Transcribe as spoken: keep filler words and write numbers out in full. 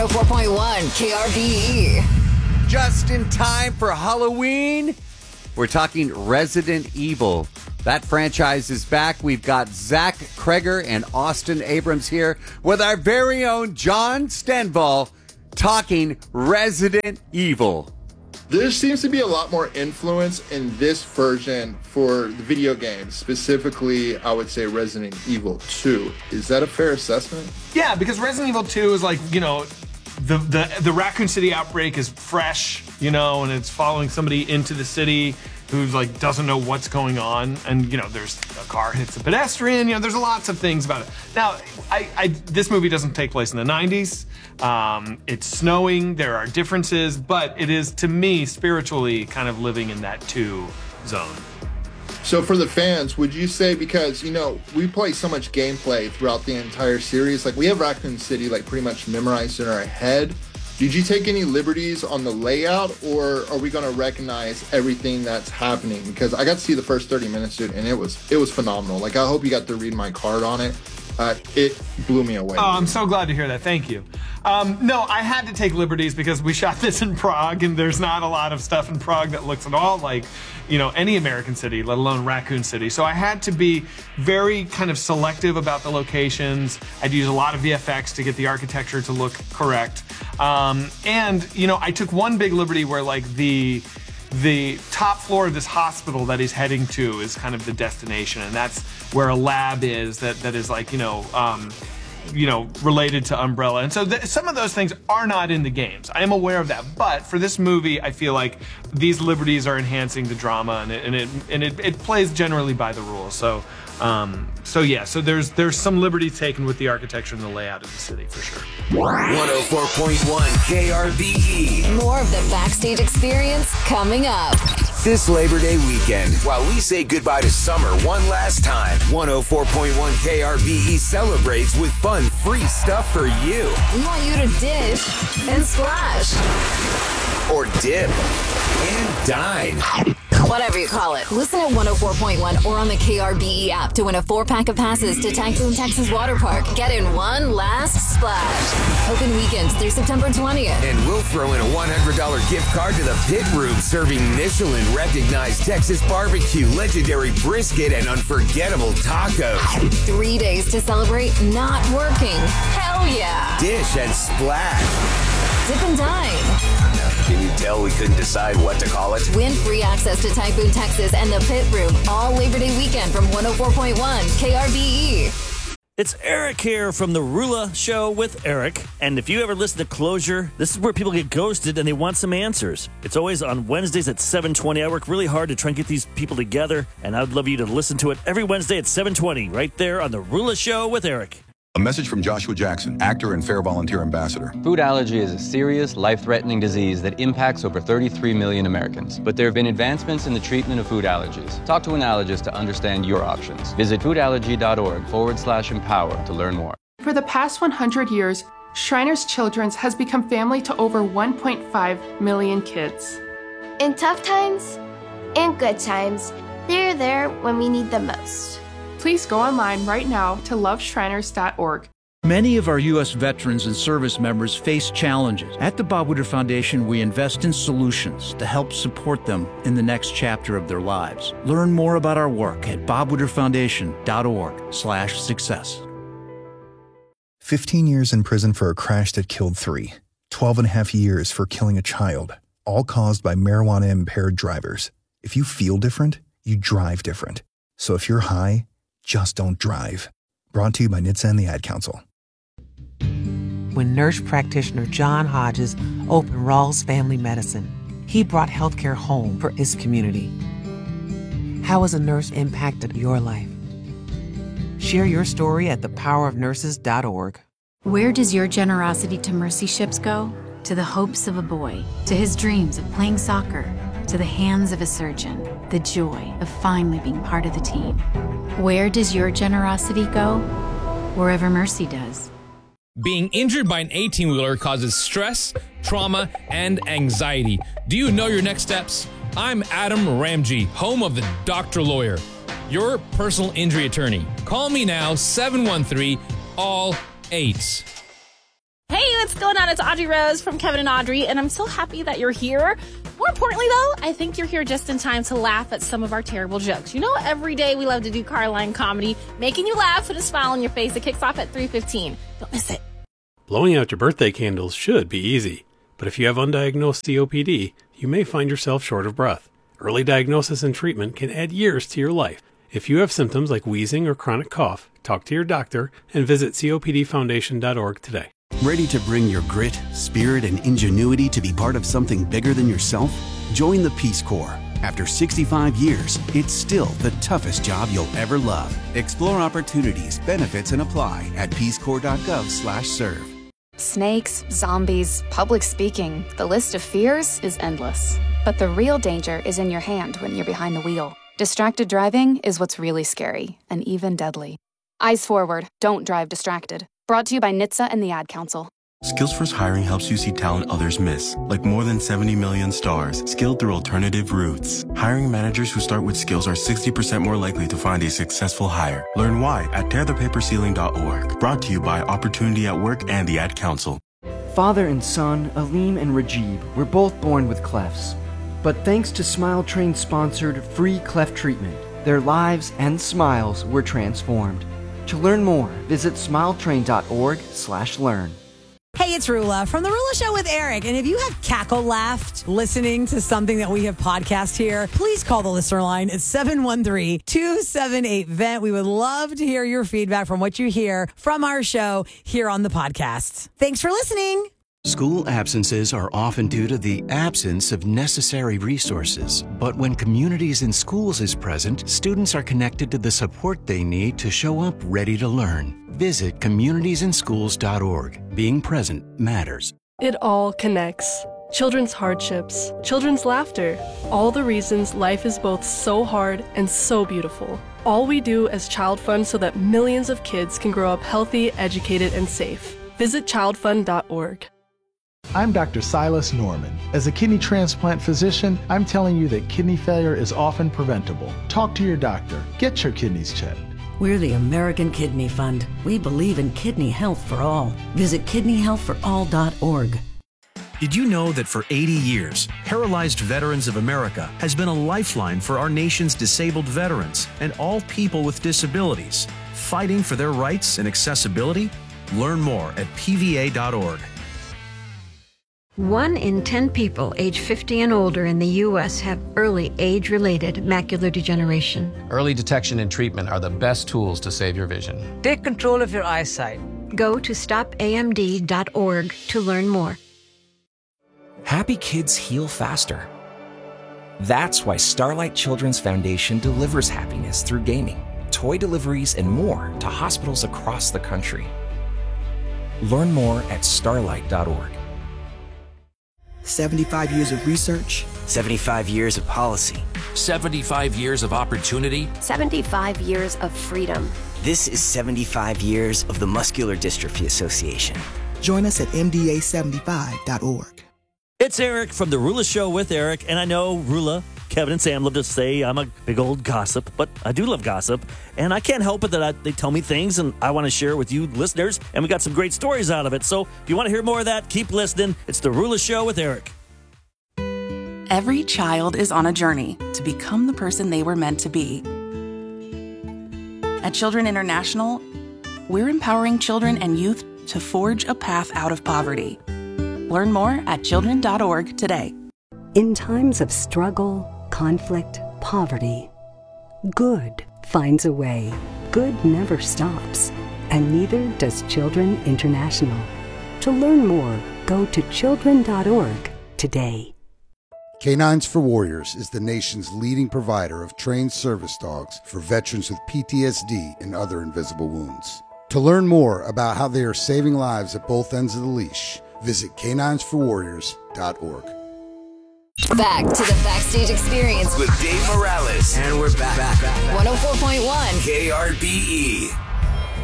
four point one K R B E. Just in time for Halloween, we're talking Resident Evil. That franchise is back. We've got Zach Kreger and Austin Abrams here with our very own John Stenval talking Resident Evil. There seems to be a lot more influence in this version for the video game. Specifically, I would say Resident Evil two. Is that a fair assessment? Yeah, because Resident Evil two is like, you know, the, the, the Raccoon City outbreak is fresh, you know, and it's following somebody into the city who's like doesn't know what's going on, and you know there's a car hits a pedestrian. You know there's lots of things about it. Now, I, I this movie doesn't take place in the nineties. Um, it's snowing. There are differences, but it is to me spiritually kind of living in that two zone. So for the fans, would you say, because you know we play so much gameplay throughout the entire series, like we have Raccoon City like pretty much memorized in our head. Did you take any liberties on the layout, or are we going to recognize everything that's happening? Because I got to see the first thirty minutes, dude, and it was it was phenomenal. Like, I hope you got to read my card on it. Uh, it blew me away. Oh, I'm so glad to hear that. Thank you. Um, no, I had to take liberties because we shot this in Prague, and there's not a lot of stuff in Prague that looks at all like, you know, any American city, let alone Raccoon City. So I had to be very kind of selective about the locations. I'd use a lot of V F X to get the architecture to look correct. Um, and, you know, I took one big liberty where, like, the the top floor of this hospital that he's heading to is kind of the destination, and that's where a lab is that, that is, like, you know, um, you know, related to Umbrella. And so th some of those things are not in the games. I am aware of that. But for this movie, I feel like these liberties are enhancing the drama, and it, and it, and it, it plays generally by the rules. So, um, so yeah, so there's, there's some liberty taken with the architecture and the layout of the city, for sure. one oh four point one K R B E. More of the backstage experience coming up. This Labor Day weekend, while we say goodbye to summer one last time, one oh four point one K R B E celebrates with fun, free stuff for you. We want you to dish and splash. Or dip and dine. Whatever you call it. Listen at one oh four point one or on the K R B E app to win a four-pack of passes to Typhoon Texas Water Park. Get in one last splash. Open weekends through September twentieth. And we'll throw in a one hundred dollar gift card to the Pit Room, serving Michelin-recognized Texas barbecue, legendary brisket, and unforgettable tacos. Three days to celebrate not working. Hell yeah. Dish and splash. Dip and dine. Can you tell we couldn't decide what to call it? Win free access to Typhoon Texas and the Pit Room all Labor Day weekend from one oh four point one K R B E. It's Eric here from the Rula Show with Eric. And if you ever listen to Closure, this is where people get ghosted and they want some answers. It's always on Wednesdays at seven twenty. I work really hard to try and get these people together, and I'd love you to listen to it every Wednesday at seven twenty, right there on the Rula Show with Eric. A message from Joshua Jackson, actor and Fair Volunteer Ambassador. Food allergy is a serious, life-threatening disease that impacts over thirty-three million Americans. But there have been advancements in the treatment of food allergies. Talk to an allergist to understand your options. Visit foodallergy.org forward slash empower to learn more. For the past one hundred years, Shriners Children's has become family to over one point five million kids. In tough times and good times, they're there when we need them most. Please go online right now to love shriners dot org. Many of our U S veterans and service members face challenges. At the Bob Woodruff Foundation, we invest in solutions to help support them in the next chapter of their lives. Learn more about our work at bob woodruff foundation dot org slash success. fifteen years in prison for a crash that killed three. twelve and a half years for killing a child, all caused by marijuana-impaired drivers. If you feel different, you drive different. So if you're high, just don't drive. Brought to you by N H T S A and the Ad Council. When nurse practitioner John Hodges opened Rawls Family Medicine, he brought healthcare home for his community. How has a nurse impacted your life? Share your story at the power of nurses dot org. Where does your generosity to Mercy Ships go? To the hopes of a boy, to his dreams of playing soccer, to the hands of a surgeon, the joy of finally being part of the team. Where does your generosity go? Wherever Mercy does. Being injured by an eighteen-wheeler causes stress, trauma, and anxiety. Do you know your next steps? I'm Adam Ramji, home of the Doctor Lawyer, your personal injury attorney. Call me now, seven one three, all eight. Hey, what's going on? It's Audrey Rose from Kevin and Audrey, and I'm so happy that you're here. More importantly, though, I think you're here just in time to laugh at some of our terrible jokes. You know, every day we love to do Carline comedy, making you laugh with a smile on your face. It kicks off at three fifteen. Don't miss it. Blowing out your birthday candles should be easy, but if you have undiagnosed C O P D, you may find yourself short of breath. Early diagnosis and treatment can add years to your life. If you have symptoms like wheezing or chronic cough, talk to your doctor and visit C O P D foundation dot org today. Ready to bring your grit, spirit, and ingenuity to be part of something bigger than yourself? Join the Peace Corps. After sixty-five years, it's still the toughest job you'll ever love. Explore opportunities, benefits, and apply at peace corps dot gov slash serve. Snakes, zombies, public speaking, the list of fears is endless. But the real danger is in your hand when you're behind the wheel. Distracted driving is what's really scary and even deadly. Eyes forward, don't drive distracted. Brought to you by N H T S A and the Ad Council. Skills First Hiring helps you see talent others miss, like more than seventy million stars, skilled through alternative routes. Hiring managers who start with skills are sixty percent more likely to find a successful hire. Learn why at tear the paper ceiling dot org. Brought to you by Opportunity at Work and the Ad Council. Father and son, Aleem and Rajib, were both born with clefts. But thanks to Smile Train sponsored free cleft treatment, their lives and smiles were transformed. To learn more, visit smile train dot org slash learn. Hey, it's Rula from The Rula Show with Eric. And if you have cackle laughed listening to something that we have podcast here, please call the listener line at seven one three, two seven eight, V E N T. We would love to hear your feedback from what you hear from our show here on the podcast. Thanks for listening. School absences are often due to the absence of necessary resources. But when Communities in Schools is present, students are connected to the support they need to show up ready to learn. Visit communities in schools dot org. Being present matters. It all connects. Children's hardships, children's laughter, all the reasons life is both so hard and so beautiful. All we do as Child Fund so that millions of kids can grow up healthy, educated, and safe. Visit child fund dot org. I'm Doctor Silas Norman. As a kidney transplant physician, I'm telling you that kidney failure is often preventable. Talk to your doctor. Get your kidneys checked. We're the American Kidney Fund. We believe in kidney health for all. Visit kidney health for all dot org. Did you know that for eighty years, Paralyzed Veterans of America has been a lifeline for our nation's disabled veterans and all people with disabilities, fighting for their rights and accessibility? Learn more at P V A dot org. One in ten people age fifty and older in the U S have early age-related macular degeneration. Early detection and treatment are the best tools to save your vision. Take control of your eyesight. Go to stop A M D dot org to learn more. Happy kids heal faster. That's why Starlight Children's Foundation delivers happiness through gaming, toy deliveries, and more to hospitals across the country. Learn more at starlight dot org. seventy-five years of research. seventy-five years of policy. seventy-five years of opportunity. seventy-five years of freedom. This is seventy-five years of the Muscular Dystrophy Association. Join us at M D A seventy-five dot org. It's Eric from The Rula Show with Eric, and I know Rula, Kevin, and Sam love to say I'm a big old gossip, but I do love gossip, and I can't help it that I, they tell me things, and I want to share with you listeners, and we got some great stories out of it. So if you want to hear more of that, keep listening. It's The Rula Show with Eric. Every child is on a journey to become the person they were meant to be. At Children International, we're empowering children and youth to forge a path out of poverty. Learn more at children dot org today. In times of struggle, conflict, poverty, good finds a way. Good never stops, and neither does Children International. To learn more, go to children dot org today. Canines for Warriors is the nation's leading provider of trained service dogs for veterans with P T S D and other invisible wounds. To learn more about how they are saving lives at both ends of the leash, visit canines for warriors dot org. Back to the Backstage Experience with Dave Morales. And we're back. back, back, back. one oh four point one K R B E.